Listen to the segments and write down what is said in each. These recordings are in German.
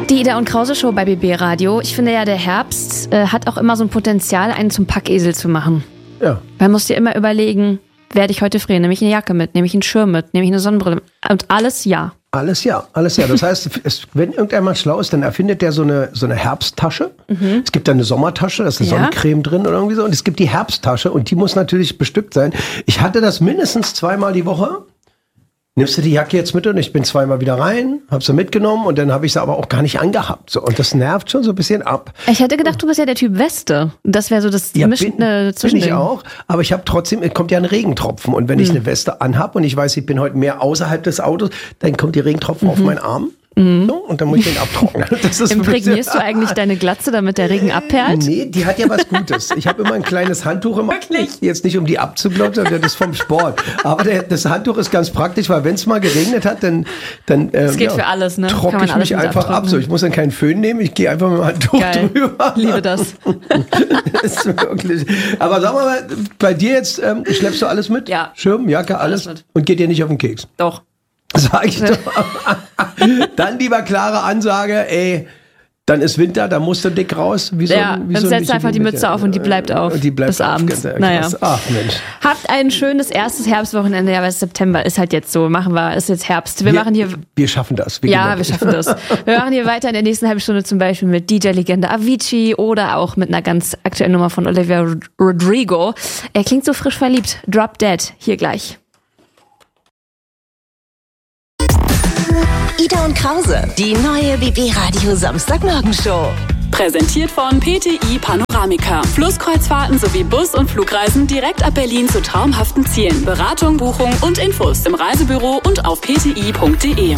Die Ida und Krause Show bei BB Radio. Ich finde ja, der Herbst hat auch immer so ein Potenzial, einen zum Packesel zu machen. Ja. Man muss dir immer überlegen, werde ich heute frieren? Nehme ich eine Jacke mit? Nehme ich einen Schirm mit? Nehme ich eine Sonnenbrille? Und alles ja. Alles ja. Das heißt, wenn irgendjemand schlau ist, dann erfindet der so eine Herbsttasche. Mhm. Es gibt da eine Sommertasche, da ist eine Sonnencreme drin oder irgendwie so. Und es gibt die Herbsttasche und die muss natürlich bestückt sein. Ich hatte das mindestens 2-mal die Woche. Nimmst du die Jacke jetzt mit? Und ich bin 2-mal wieder rein, hab sie mitgenommen und dann habe ich sie aber auch gar nicht angehabt. So, und das nervt schon so ein bisschen ab. Ich hätte gedacht, du bist ja der Typ Weste. Das wäre so das mischende Zwischending. Bin ich auch, aber ich habe trotzdem, es kommt ja ein Regentropfen. Und wenn ich eine Weste anhab und ich weiß, ich bin heute mehr außerhalb des Autos, dann kommt die Regentropfen auf meinen Arm. So, und dann muss ich den abtrocknen. Imprägnierst du eigentlich deine Glatze, damit der Regen abperlt? Nee, die hat ja was Gutes. Ich habe immer ein kleines Handtuch im Arm. Jetzt nicht, um die abzublotzen, das ist vom Sport. Aber das Handtuch ist ganz praktisch, weil wenn es mal geregnet hat, dann das geht für alles, ne? Trockne ich mich einfach ab. So, ich muss dann keinen Föhn nehmen, ich gehe einfach mit dem Handtuch drüber. Liebe das. Das ist wirklich. Aber sag mal, bei dir jetzt schleppst du alles mit? Ja. Schirm, Jacke, alles mit. Und geht dir nicht auf den Keks? Doch. Sag ich doch. Dann lieber klare Ansage, ey, dann ist Winter, dann musst du dick raus. Dann setzt einfach die Mütze auf und die bleibt auf. Die bleibt bis abends. Naja. Ach Mensch. Habt ein schönes erstes Herbstwochenende. Ja, weil September ist halt jetzt so. Ist jetzt Herbst. Wir schaffen das. Wir schaffen das. Wir machen hier weiter in der nächsten halben Stunde zum Beispiel mit DJ-Legende Avicii oder auch mit einer ganz aktuellen Nummer von Olivia Rodrigo. Er klingt so frisch verliebt. Drop Dead. Hier gleich. Ida und Krause, die neue BB Radio Samstagmorgenshow. Präsentiert von PTI Panoramica. Flusskreuzfahrten sowie Bus- und Flugreisen direkt ab Berlin zu traumhaften Zielen. Beratung, Buchung und Infos im Reisebüro und auf pti.de.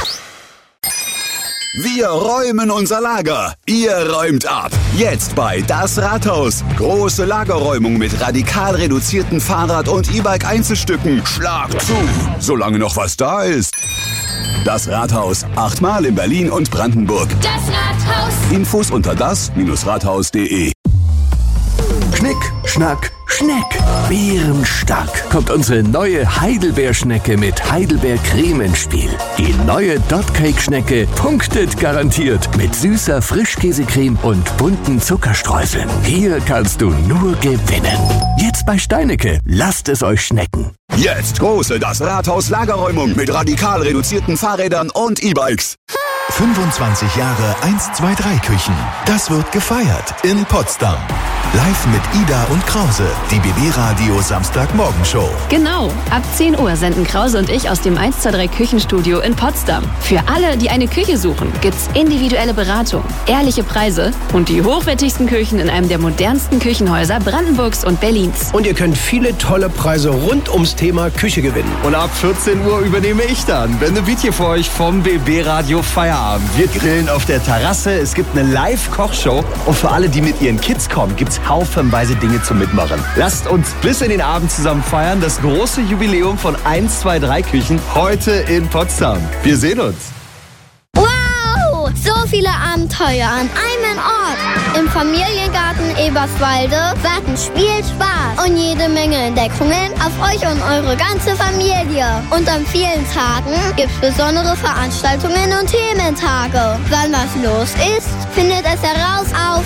Wir räumen unser Lager. Ihr räumt ab. Jetzt bei Das Rathaus. Große Lagerräumung mit radikal reduzierten Fahrrad- und E-Bike-Einzelstücken. Schlag zu, solange noch was da ist. Das Rathaus. 8-mal in Berlin und Brandenburg. Das Rathaus. Infos unter das-rathaus.de. Schnick, Schnack, Schneck. Bärenstark kommt unsere neue Heidelbeerschnecke mit Heidelbeercreme ins Spiel. Die neue Dotcake-Schnecke punktet garantiert mit süßer Frischkäsecreme und bunten Zuckerstreuseln. Hier kannst du nur gewinnen. Jetzt bei Steinecke. Lasst es euch schmecken. Jetzt große Das Rathaus Lagerräumung mit radikal reduzierten Fahrrädern und E-Bikes. 25 Jahre 1-2-3-Küchen. Das wird gefeiert in Potsdam. Live mit Ida und Krause, die BB Radio Samstagmorgenshow. Genau, ab 10 Uhr senden Krause und ich aus dem 1-2-3 Küchenstudio in Potsdam. Für alle, die eine Küche suchen, gibt's individuelle Beratung, ehrliche Preise und die hochwertigsten Küchen in einem der modernsten Küchenhäuser Brandenburgs und Berlins. Und ihr könnt viele tolle Preise rund ums Thema Küche gewinnen. Und ab 14 Uhr übernehme ich dann. Wenn ein Video für euch vom BB Radio Feierabend. Wir grillen auf der Terrasse, es gibt eine Live-Kochshow und für alle, die mit ihren Kids kommen, gibt's haufenweise Dinge zum Mitmachen. Lasst uns bis in den Abend zusammen feiern, das große Jubiläum von 1-2-3 Küchen heute in Potsdam. Wir sehen uns. Wow, so viele Abenteuer an einem Ort. Im Familiengarten Eberswalde warten Spielspaß und jede Menge Entdeckungen auf euch und eure ganze Familie. Und an vielen Tagen gibt's besondere Veranstaltungen und Thementage. Wann was los ist, findet es heraus auf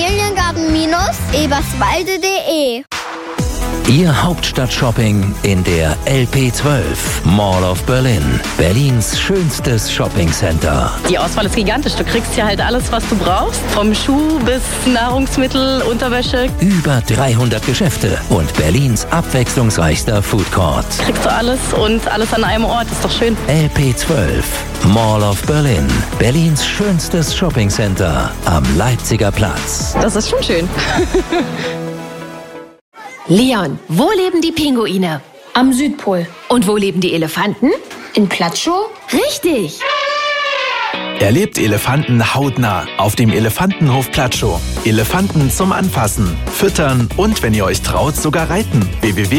familiengarten-eberswalde.de. Ihr Hauptstadtshopping in der LP12 Mall of Berlin. Berlins schönstes Shoppingcenter. Die Auswahl ist gigantisch. Du kriegst hier halt alles, was du brauchst. Vom Schuh bis Nahrungsmittel, Unterwäsche. Über 300 Geschäfte und Berlins abwechslungsreichster Foodcourt. Kriegst du alles und alles an einem Ort. Ist doch schön. LP12 Mall of Berlin. Berlins schönstes Shoppingcenter am Leipziger Platz. Das ist schon schön. Leon, wo leben die Pinguine? Am Südpol. Und wo leben die Elefanten? In Platschow? Richtig! Erlebt Elefanten hautnah auf dem Elefantenhof Platschow. Elefanten zum Anfassen, Füttern und, wenn ihr euch traut, sogar reiten.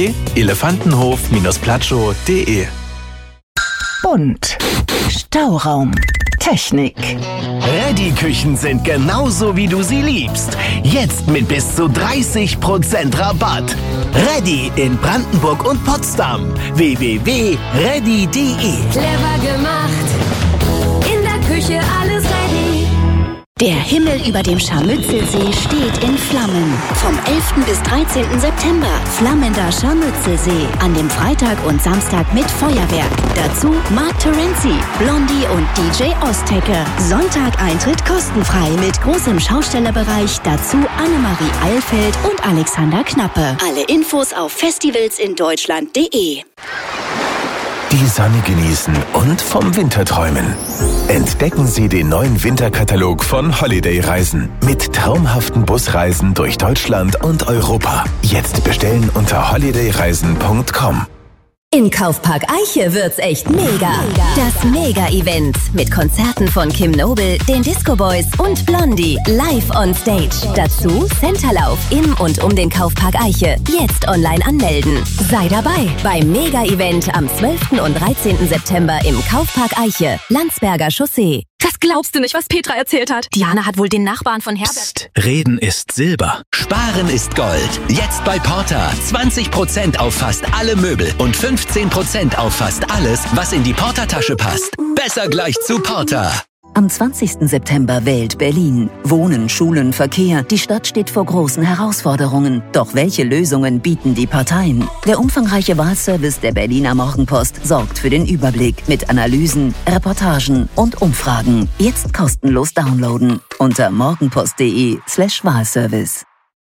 www.elefantenhof-platschow.de. Bunt. Stauraum. Technik. Ready-Küchen sind genauso, wie du sie liebst. Jetzt mit bis zu 30% Rabatt. Ready in Brandenburg und Potsdam. www.ready.de. Clever gemacht. In der Küche alles ready. Der Himmel über dem Scharmützelsee steht in Flammen. Vom 11. bis 13. September flammender Scharmützelsee. An dem Freitag und Samstag mit Feuerwerk. Dazu Mark Terenzi, Blondie und DJ Ostecke. Sonntag Eintritt kostenfrei mit großem Schaustellerbereich. Dazu Annemarie Eilfeld und Alexander Knappe. Alle Infos auf festivalsindeutschland.de. Die Sonne genießen und vom Winter träumen. Entdecken Sie den neuen Winterkatalog von Holiday Reisen mit traumhaften Busreisen durch Deutschland und Europa. Jetzt bestellen unter holidayreisen.com. In Kaufpark Eiche wird's echt mega. Das Mega-Event mit Konzerten von Kim Noble, den Disco Boys und Blondie live on stage. Dazu Centerlauf im und um den Kaufpark Eiche. Jetzt online anmelden. Sei dabei beim Mega-Event am 12. und 13. September im Kaufpark Eiche, Landsberger Chaussee. Das glaubst du nicht, was Petra erzählt hat. Diana hat wohl den Nachbarn von Herbert... Psst, Reden ist Silber. Sparen ist Gold. Jetzt bei Porter. 20% auf fast alle Möbel und 15% auf fast alles, was in die Porter-Tasche passt. Besser gleich zu Porter. Am 20. September wählt Berlin. Wohnen, Schulen, Verkehr. Die Stadt steht vor großen Herausforderungen. Doch welche Lösungen bieten die Parteien? Der umfangreiche Wahlservice der Berliner Morgenpost sorgt für den Überblick mit Analysen, Reportagen und Umfragen. Jetzt kostenlos downloaden unter morgenpost.de/Wahlservice.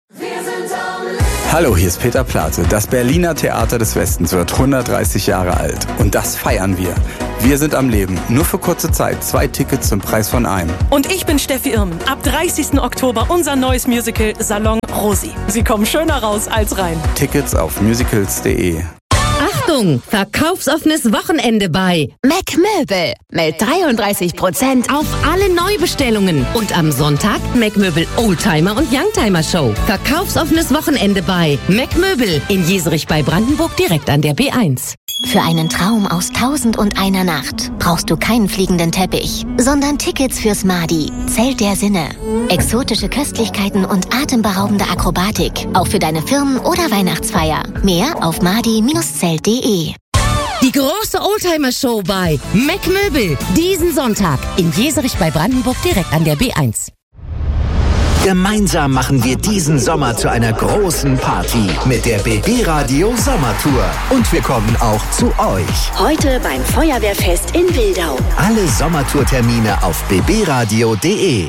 Hallo, hier ist Peter Plate. Das Berliner Theater des Westens wird 130 Jahre alt. Und das feiern wir. Wir sind am Leben. Nur für kurze Zeit. 2 Tickets zum Preis von einem. Und ich bin Steffi Irmen. Ab 30. Oktober unser neues Musical Salon Rosi. Sie kommen schöner raus als rein. Tickets auf musicals.de. Achtung, verkaufsoffenes Wochenende bei Mac Möbel mit 33% auf alle Neubestellungen. Und am Sonntag Mac Möbel Oldtimer und Youngtimer Show. Verkaufsoffenes Wochenende bei Mac Möbel in Jeserich bei Brandenburg direkt an der B1. Für einen Traum aus 1001 Nacht brauchst du keinen fliegenden Teppich, sondern Tickets fürs Madi, Zelt der Sinne. Exotische Köstlichkeiten und atemberaubende Akrobatik, auch für deine Firmen- oder Weihnachtsfeier. Mehr auf madi-zelt.de. Die große Oldtimer-Show bei Mac Möbel. Diesen Sonntag in Jeserich bei Brandenburg direkt an der B1. Gemeinsam machen wir diesen Sommer zu einer großen Party mit der BB Radio Sommertour. Und wir kommen auch zu euch. Heute beim Feuerwehrfest in Wildau. Alle Sommertourtermine auf bbradio.de.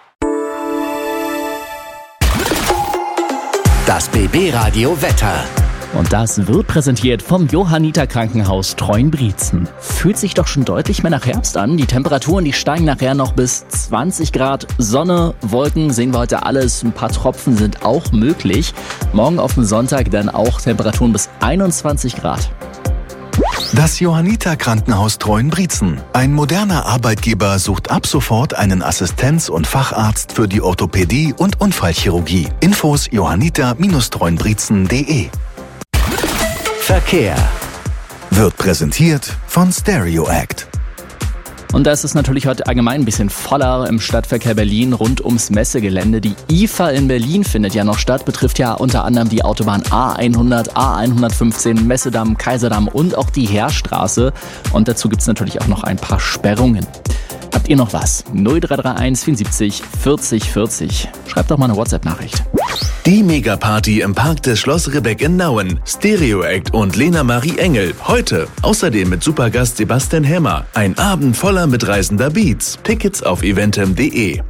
Das BB Radio Wetter. Und das wird präsentiert vom Johanniter Krankenhaus Treuenbrietzen. Fühlt sich doch schon deutlich mehr nach Herbst an. Die Temperaturen, die steigen nachher noch bis 20 Grad. Sonne, Wolken sehen wir heute alles. Ein paar Tropfen sind auch möglich. Morgen auf dem Sonntag dann auch Temperaturen bis 21 Grad. Das Johanniter Krankenhaus Treuenbrietzen. Ein moderner Arbeitgeber sucht ab sofort einen Assistenz- und Facharzt für die Orthopädie und Unfallchirurgie. Infos johanniter-treuenbrietzen.de. Verkehr wird präsentiert von Stereo Act. Und da ist es natürlich heute allgemein ein bisschen voller im Stadtverkehr Berlin rund ums Messegelände. Die IFA in Berlin findet ja noch statt, betrifft ja unter anderem die Autobahn A100, A115, Messedamm, Kaiserdamm und auch die Heerstraße. Und dazu gibt es natürlich auch noch ein paar Sperrungen. Habt ihr noch was? 0331 74 40 40. Schreibt doch mal eine WhatsApp-Nachricht. Die Megaparty im Park des Schloss Ribbeck in Nauen. Stereo Act und Lena Marie Engel. Heute. Außerdem mit Supergast Sebastian Hämmer. Ein Abend voller mitreißender Beats. Tickets auf eventem.de.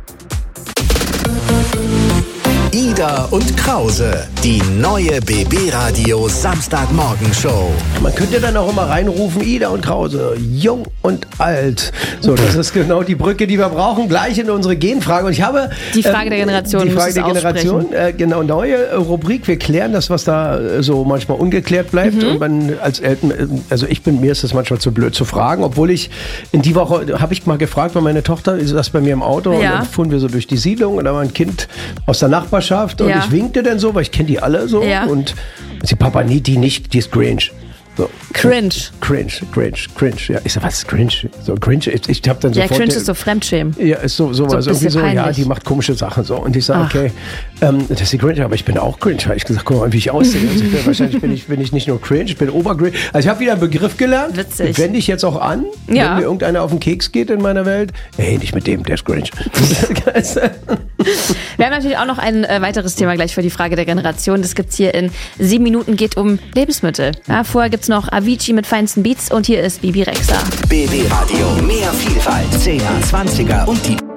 Ida und Krause, die neue BB Radio Samstagmorgenshow. Man könnte dann auch immer reinrufen, Ida und Krause, jung und alt. So, das ist genau die Brücke, die wir brauchen, gleich in unsere Genfrage. Und ich habe die Frage der Generation. Die Frage der Generation, genau, neue Rubrik. Wir klären das, was da so manchmal ungeklärt bleibt. Und man als Eltern, also mir ist das manchmal zu blöd zu fragen, obwohl ich in die Woche habe ich mal gefragt, weil meine Tochter ist das bei mir im Auto und dann fuhren wir so durch die Siedlung und da war ein Kind aus der Nachbarschaft und ich winkte dann so, weil ich kenne die alle so und sie, Papa, nee, die nicht, die ist Grange. So. Cringe. Cringe. Ja, ich sag, was ist cringe? So cringe. Ich hab dann sofort. Ja, cringe ist so Fremdschämen. Ja, ist sowas. So irgendwie so, peinlich. ja, die macht komische Sachen so. Und ich sage, okay, das ist die Cringe, aber ich bin auch cringe. Habe ich gesagt, guck mal, wie ich aussehe. Also wahrscheinlich bin ich nicht nur cringe, ich bin obercringe. Also ich habe wieder einen Begriff gelernt. Witzig. Wende ich jetzt auch an, wenn mir irgendeiner auf den Keks geht in meiner Welt. Hey, nicht mit dem, der ist cringe. Wir haben natürlich auch noch ein weiteres Thema gleich für die Frage der Generation. Das gibt's hier in 7 Minuten, geht um Lebensmittel. Ja, vorher gibt's noch Avicii mit feinsten Beats und hier ist Bibi Rexha. BB Radio, mehr Vielfalt, 10er, 20er und die